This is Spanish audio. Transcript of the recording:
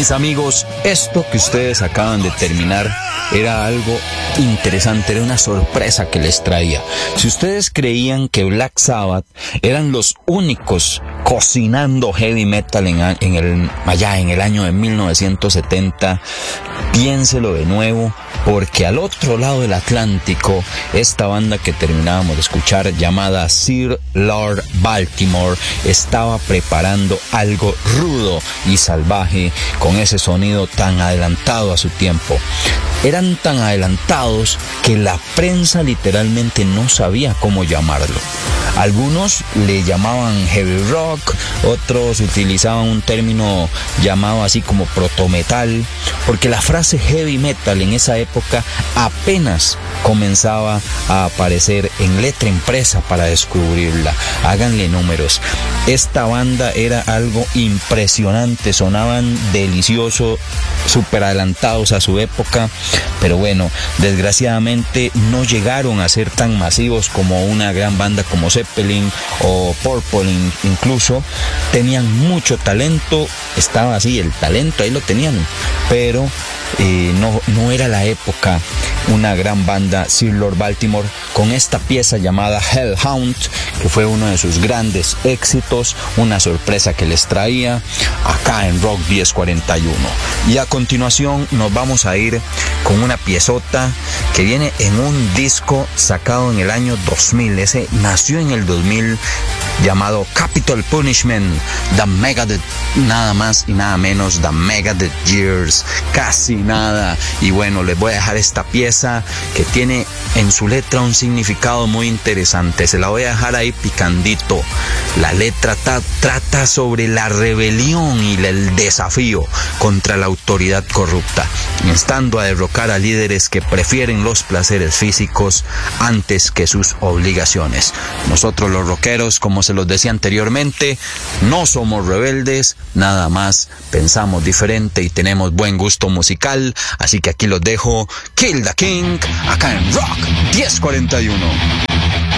Mis amigos, esto que ustedes acaban de terminar era algo interesante, era una sorpresa que les traía. Si ustedes creían que Black Sabbath eran los únicos cocinando heavy metal allá en el año de 1970, piénselo de nuevo, porque al otro lado del Atlántico, esta banda que terminábamos de escuchar, llamada Sir Lord Baltimore, estaba preparando algo rudo y salvaje con ese sonido tan adelantado a su tiempo. Eran tan adelantados que la prensa literalmente no sabía cómo llamarlo. Algunos le llamaban heavy rock, otros utilizaban un término llamado así como protometal, porque la frase heavy metal en esa época apenas comenzaba a aparecer en letra impresa para descubrirla. Háganle números. Esta banda era algo impresionante, sonaban delicioso, súper adelantados a su época, pero bueno, desgraciadamente no llegaron a ser tan masivos como una gran banda como Zeppelin o Purple incluso. Tenían mucho talento, estaba así, el talento ahí lo tenían, pero no era la época. Una gran banda, Sir Lord Baltimore, con esta pieza llamada Hellhound, que fue uno de sus grandes éxitos, una sorpresa que les traía acá en Rock 1041. Y a continuación nos vamos a ir con una piezota que viene en un disco sacado en el año 2000, ese nació en el 2000, llamado Capital Punishment, The Megadeth, nada más y nada menos, The Megadeth Years, casi nada. Y bueno, les voy a dejar esta pieza que tiene en su letra un significado muy interesante, se la voy a dejar ahí picandito. La letra trata sobre la rebelión y el desafío contra la autoridad corrupta, instando a derrocar a líderes que prefieren los placeres físicos antes que sus obligaciones. Nosotros los rockeros, como se los decía anteriormente, no somos rebeldes, nada más pensamos diferente y tenemos buen gusto musical, así que aquí los dejo. Kill the King, acá en Rock 1041.